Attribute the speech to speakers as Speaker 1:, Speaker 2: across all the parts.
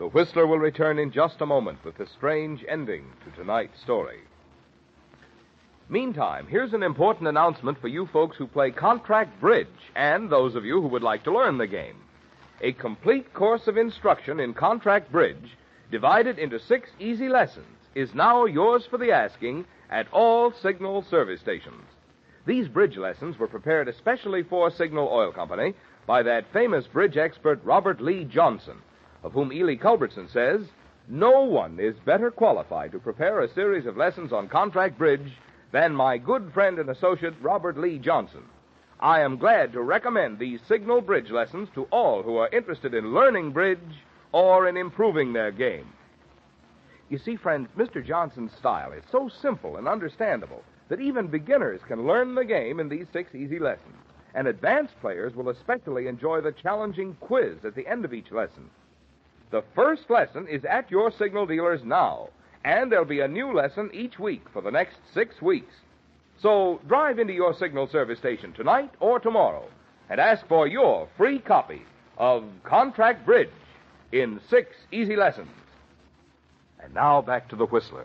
Speaker 1: Whistler will return in just a moment with the strange ending to tonight's story. Meantime, here's an important announcement for you folks who play contract bridge and those of you who would like to learn the game. A complete course of instruction in contract bridge, divided into 6 easy lessons, is now yours for the asking at all Signal service stations. These bridge lessons were prepared especially for Signal Oil Company by that famous bridge expert Robert Lee Johnson, of whom Ely Culbertson says, "No one is better qualified to prepare a series of lessons on contract bridge than my good friend and associate Robert Lee Johnson. I am glad to recommend these Signal bridge lessons to all who are interested in learning bridge or in improving their game." You see, friends, Mr. Johnson's style is so simple and understandable that even beginners can learn the game in these 6 easy lessons, and advanced players will especially enjoy the challenging quiz at the end of each lesson. The first lesson is at your Signal dealers now, and there'll be a new lesson each week for the next 6 weeks. So drive into your Signal service station tonight or tomorrow and ask for your free copy of Contract Bridge in 6 easy lessons. And now back to the Whistler.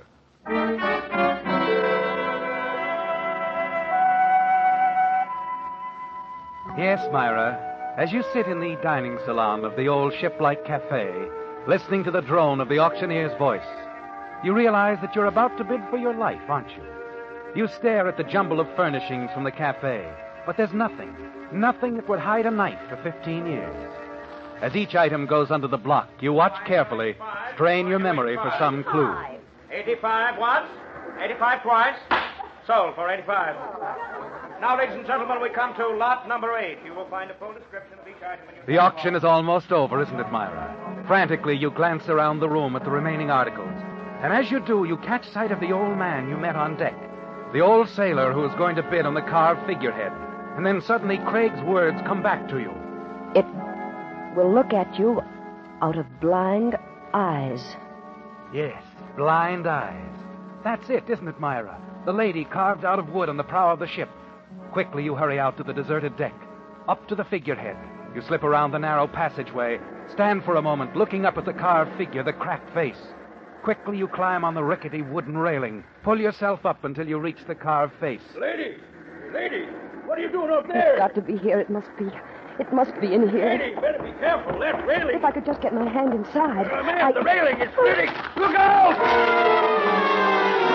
Speaker 2: Yes, Myra, as you sit in the dining salon of the old ship-like cafe, listening to the drone of the auctioneer's voice, you realize that you're about to bid for your life, aren't you? You stare at the jumble of furnishings from the cafe, but there's nothing that would hide a knife for 15 years. As each item goes under the block, you watch carefully, strain your memory for some clue.
Speaker 3: 85 once, 85 twice, sold for 85. Now, ladies and gentlemen, we come to lot number 8. You will find a full description of each item in your...
Speaker 2: The auction is almost over, isn't it, Myra? Frantically, you glance around the room at the remaining articles. And as you do, you catch sight of the old man you met on deck, the old sailor who was going to bid on the carved figurehead. And then suddenly Craig's words come back to you.
Speaker 4: It will look at you out of blind eyes.
Speaker 2: Yes, blind eyes. That's it, isn't it, Myra? The lady carved out of wood on the prow of the ship. Quickly, you hurry out to the deserted deck, up to the figurehead. You slip around the narrow passageway, stand for a moment, looking up at the carved figure, the cracked face. Quickly, you climb on the rickety wooden railing, pull yourself up until you reach the carved face.
Speaker 3: Lady, what are you doing up there?
Speaker 4: It's got to be here. It must be in here.
Speaker 3: Lady, better be careful. That railing...
Speaker 4: If I could just get my hand inside.
Speaker 3: Man, the railing is splitting. Look out!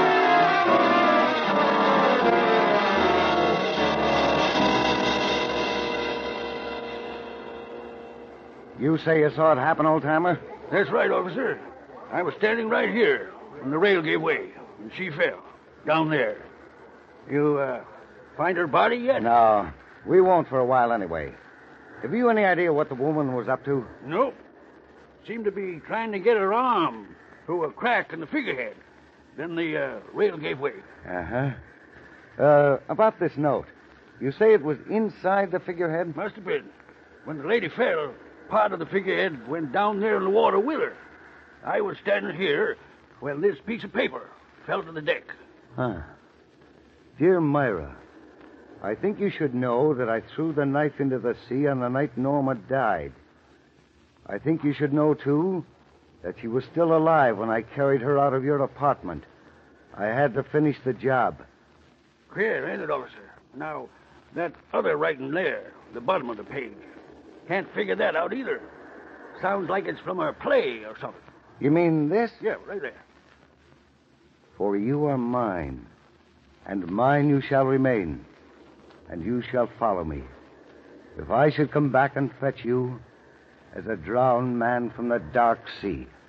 Speaker 5: You say you saw it happen, old-timer?
Speaker 6: That's right, officer. I was standing right here when the rail gave way, and she fell. Down there. You, find her body yet?
Speaker 5: No. We won't for a while anyway. Have you any idea what the woman was up to?
Speaker 6: Nope. Seemed to be trying to get her arm through a crack in the figurehead. Then the, rail gave way.
Speaker 5: Uh-huh. About this note. You say it was inside the figurehead?
Speaker 6: Must have been. When the lady fell, part of the figurehead went down there in the water with her. I was standing here when this piece of paper fell to the deck.
Speaker 5: Huh. Dear Myra, I think you should know that I threw the knife into the sea on the night Norma died. I think you should know, too, that she was still alive when I carried her out of your apartment. I had to finish the job.
Speaker 6: Queer, ain't it, officer? Now, that other writing there, the bottom of the page, can't figure that out either. Sounds like it's from a play or something.
Speaker 5: You mean this?
Speaker 6: Yeah, right there.
Speaker 5: For you are mine, and mine you shall remain, and you shall follow me. If I should come back and fetch you, as a drowned man from the dark sea.